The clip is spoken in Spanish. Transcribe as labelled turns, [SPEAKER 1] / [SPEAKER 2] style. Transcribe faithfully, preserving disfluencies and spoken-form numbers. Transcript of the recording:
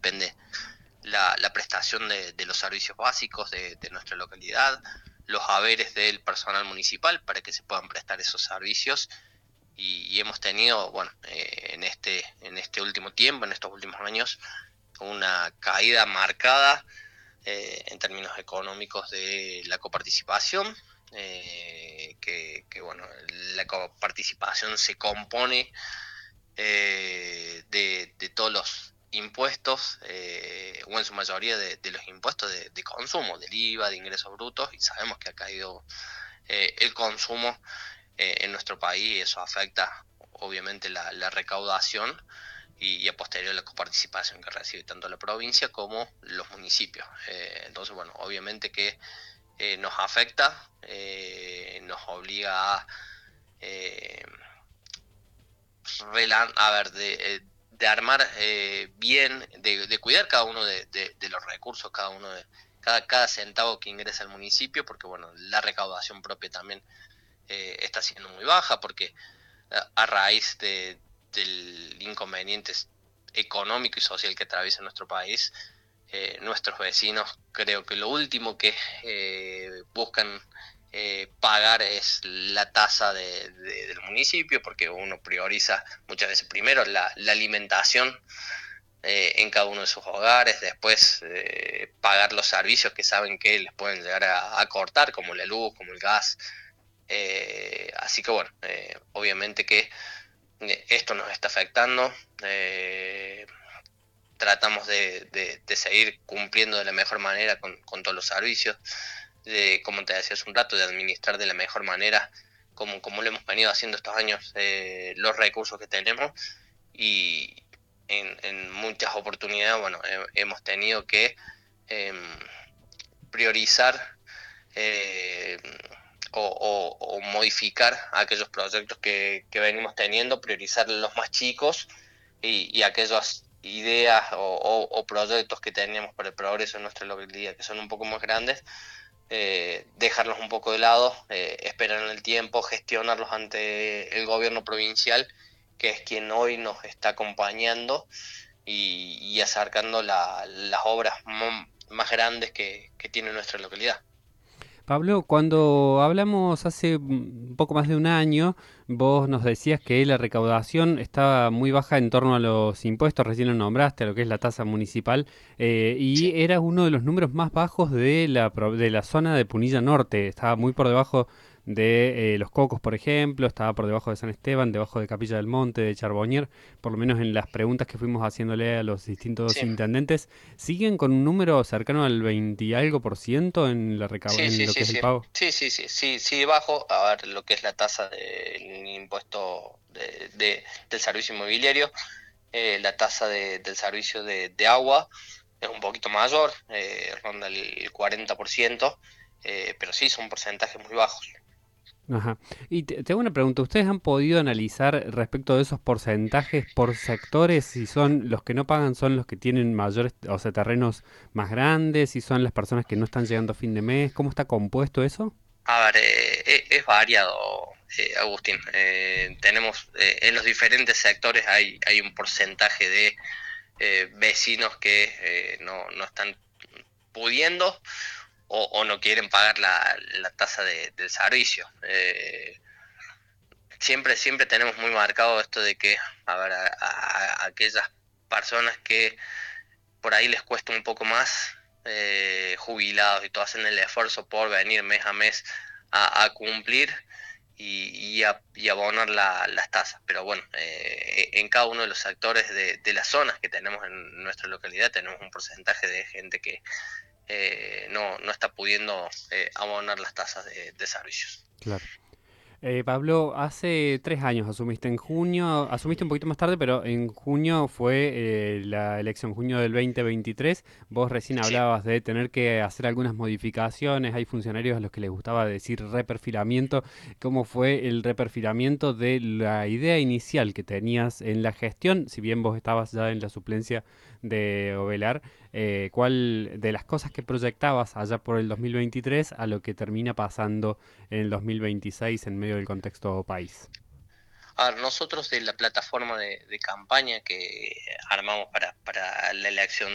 [SPEAKER 1] depende la, la prestación de, de los servicios básicos de, de nuestra localidad, los haberes del personal municipal para que se puedan prestar esos servicios. Y, y hemos tenido, bueno, eh, en este en este último tiempo, en estos últimos años, una caída marcada eh, en términos económicos de la coparticipación, eh, que, que, bueno, la coparticipación se compone eh, de, de todos los impuestos, eh, o en su mayoría de, de los impuestos de, de consumo, del I V A, de ingresos brutos, y sabemos que ha caído eh, el consumo eh, en nuestro país, y eso afecta obviamente la, la recaudación y, y a posteriori la coparticipación que recibe tanto la provincia como los municipios. Eh, entonces, bueno, obviamente que eh, nos afecta, eh, nos obliga a, eh, a ver, de, eh, de armar eh, bien, de, de, cuidar cada uno de, de, de los recursos, cada uno de cada, cada centavo que ingresa al municipio, porque bueno, la recaudación propia también eh, está siendo muy baja, porque a, a raíz de, del inconveniente económico y social que atraviesa nuestro país, eh, nuestros vecinos creo que lo último que eh, buscan eh, pagar es la tasa de, de, del municipio, porque uno prioriza muchas veces primero la, la alimentación eh, en cada uno de sus hogares, después eh, pagar los servicios que saben que les pueden llegar a, a cortar, como la luz, como el gas. Eh, así que bueno, eh, obviamente que eh, esto nos está afectando. Eh, tratamos de, de, de, seguir cumpliendo de la mejor manera con, con todos los servicios, de, como te decía hace un rato, de administrar de la mejor manera, como, como lo hemos venido haciendo estos años, eh, los recursos que tenemos. Y en, en muchas oportunidades, bueno, he, hemos tenido que eh, priorizar eh, o, o, o modificar aquellos proyectos que, que venimos teniendo, priorizar los más chicos, y, y aquellas ideas o, o, o proyectos que tenemos para el progreso en nuestra localidad, que son un poco más grandes, eh, dejarlos un poco de lado, eh, esperar en el tiempo, gestionarlos ante el gobierno provincial, que es quien hoy nos está acompañando y, y acercando la, las obras más grandes que, que tiene nuestra localidad.
[SPEAKER 2] Pablo, cuando hablamos hace un poco más de un año, vos nos decías que la recaudación estaba muy baja en torno a los impuestos, recién lo nombraste, a lo que es la tasa municipal, eh,
[SPEAKER 1] Sí.
[SPEAKER 2] y era uno de los números más bajos de la, de la zona de Punilla Norte, estaba muy por debajo de eh, Los Cocos, por ejemplo, estaba por debajo de San Esteban, debajo de Capilla del Monte, de Charbonnier, por lo menos en las preguntas que fuimos haciéndole a los distintos
[SPEAKER 1] Sí.
[SPEAKER 2] intendentes, siguen con un número cercano al veinte y algo por ciento en, la recau
[SPEAKER 1] Sí,
[SPEAKER 2] en
[SPEAKER 1] sí,
[SPEAKER 2] lo que
[SPEAKER 1] sí,
[SPEAKER 2] es el
[SPEAKER 1] sí.
[SPEAKER 2] pago.
[SPEAKER 1] Sí, sí, sí, sí, sí, bajo. A ver, lo que es la tasa del impuesto de, de- del servicio inmobiliario, eh, la tasa de- del servicio de, de agua es un poquito mayor, eh, ronda el cuarenta por ciento, eh, pero sí, son porcentajes muy bajos.
[SPEAKER 2] Ajá. Y te, te hago una pregunta, ¿ustedes han podido analizar respecto de esos porcentajes por sectores, si son los que no pagan son los que tienen mayores, o sea, terrenos más grandes, si son las personas que no están llegando a fin de mes? ¿Cómo está compuesto eso?
[SPEAKER 1] A ver, eh, e- es variado, eh, Agustín. Eh, tenemos eh, en los diferentes sectores hay, hay un porcentaje de eh, vecinos que eh, no, no están pudiendo o, o no quieren pagar la, la tasa de, del servicio. Eh, siempre, siempre tenemos muy marcado esto de que, a ver, a, a- a aquellas personas que por ahí les cuesta un poco más, eh, jubilados y todo, hacen el esfuerzo por venir mes a mes a, a cumplir y, y, a, y abonar la, las tasas. Pero bueno, eh, en cada uno de los sectores de, de las zonas que tenemos en nuestra localidad tenemos un porcentaje de gente que eh, no, no está pudiendo eh, abonar las tasas de, de servicios.
[SPEAKER 2] Claro. Eh, Pablo, hace tres años asumiste en junio, asumiste un poquito más tarde, pero en junio fue eh, la elección, junio del veinte veintitrés. Vos recién
[SPEAKER 1] Sí,
[SPEAKER 2] hablabas de tener que hacer algunas modificaciones, hay funcionarios a los que les gustaba decir reperfilamiento. ¿Cómo fue el reperfilamiento de la idea inicial que tenías en la gestión? Si bien vos estabas ya en la suplencia de Ovelar, eh, ¿cuál de las cosas que proyectabas allá por el dos mil veintitrés a lo que termina pasando en el dos mil veintiséis en medio del contexto país?
[SPEAKER 1] a ver, nosotros de la plataforma de, de campaña que armamos para, para la elección